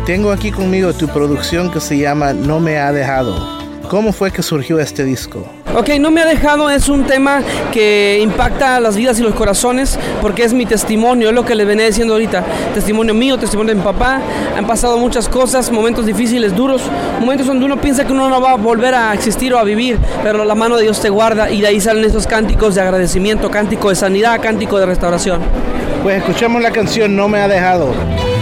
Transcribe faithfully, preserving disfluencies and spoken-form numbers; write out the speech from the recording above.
tengo aquí conmigo tu producción que se llama No Me Ha Dejado. ¿Cómo fue que surgió este disco? Ok, No Me Ha Dejado es un tema que impacta las vidas y los corazones porque es mi testimonio, es lo que les venía diciendo ahorita. Testimonio mío, testimonio de mi papá. Han pasado muchas cosas, momentos difíciles, duros, momentos donde uno piensa que uno no va a volver a existir o a vivir, pero la mano de Dios te guarda y de ahí salen esos cánticos de agradecimiento, cántico de sanidad, cántico de restauración. Pues escuchamos la canción No Me Ha Dejado.